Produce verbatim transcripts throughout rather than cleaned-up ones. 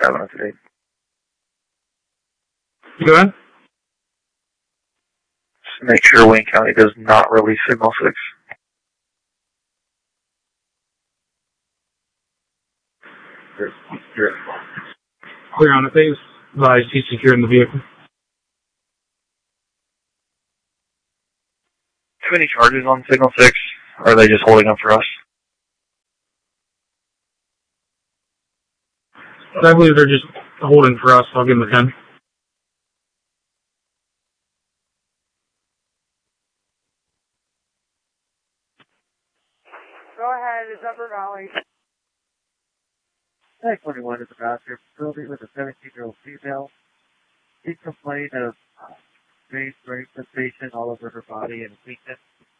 seven oh three. Go ahead. Just make sure Wayne County does not release signal six. Clear on the face. Advise he's securing the vehicle. Do you have any charges on signal six? Or are they just holding them for us? I believe they're just holding for us. I'll give them a ten. Go ahead, it's Upper Valley. nine twenty-one is about your facility with a seventeen-year-old female. She complained of uh, strange brain sensation all over her body and weakness.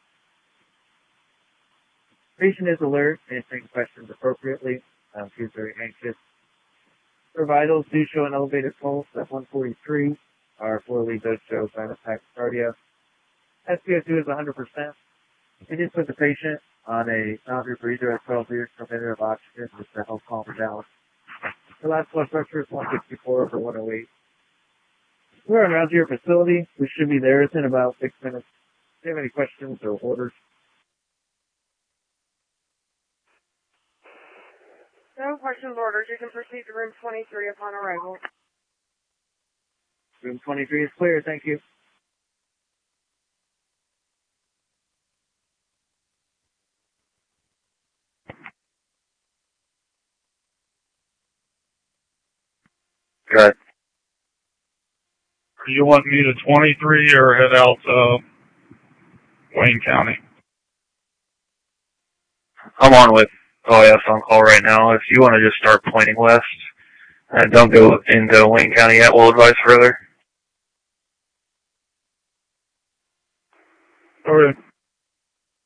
Patient is alert, answering questions appropriately. Um, she is very anxious. Her vitals do show an elevated pulse at one forty-three. Our floor lead does show sinus tachycardia. S p O two is one hundred percent. We did put the patient on a non-rebreather at twelve liters per minute of oxygen just to help calm her down. Her last blood pressure is one sixty-four over one oh eight. We're around to your facility. We should be there in about six minutes. Do you have any questions or orders? No questions orders. You can proceed to room twenty-three upon arrival. Room twenty-three is clear. Thank you. Good. Do you want me to twenty-three or head out to Wayne County? I'm on with O I S on call right now. If you want to just start pointing west and don't go into Wayne County yet, we'll advise further. Okay.